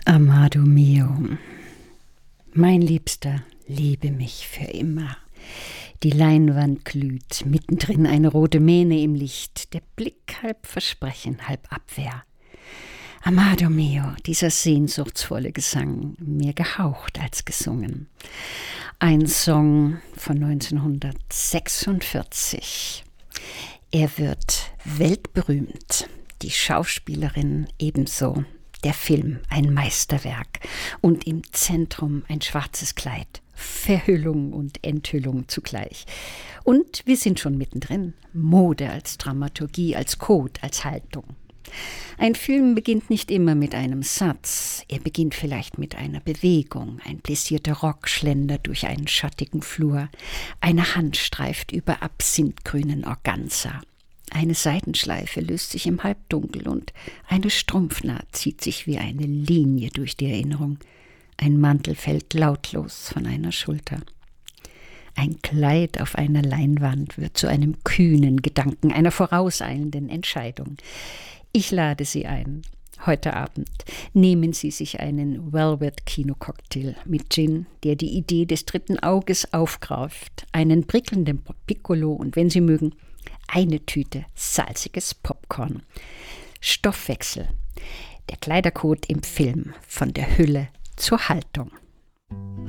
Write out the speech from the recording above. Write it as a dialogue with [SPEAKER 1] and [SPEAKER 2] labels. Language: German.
[SPEAKER 1] Amado mio, mein Liebster, liebe mich für immer. Die Leinwand glüht, mittendrin eine rote Mähne im Licht, der Blick halb Versprechen, halb Abwehr. Amado mio, dieser sehnsuchtsvolle Gesang, mehr gehaucht als gesungen. Ein Song von 1946. Er wird weltberühmt, die Schauspielerin ebenso. Der Film ein Meisterwerk und im Zentrum ein schwarzes Kleid. Verhüllung und Enthüllung zugleich. Und wir sind schon mittendrin. Mode als Dramaturgie, als Code, als Haltung. Ein Film beginnt nicht immer mit einem Satz. Er beginnt vielleicht mit einer Bewegung. Ein plissierter Rock schlendert durch einen schattigen Flur. Eine Hand streift über absinthgrünen Organza. Eine Seidenschleife löst sich im Halbdunkel und eine Strumpfnaht zieht sich wie eine Linie durch die Erinnerung. Ein Mantel fällt lautlos von einer Schulter. Ein Kleid auf einer Leinwand wird zu einem kühnen Gedanken, einer vorauseilenden Entscheidung. Ich lade Sie ein. Heute Abend nehmen Sie sich einen Velvet-Kino-Cocktail mit Gin, der die Idee des dritten Auges aufgreift, einen prickelnden Piccolo und, wenn Sie mögen, eine Tüte salziges Popcorn. Stoffwechsel. Der Kleidercode im Film von der Hülle zur Haltung.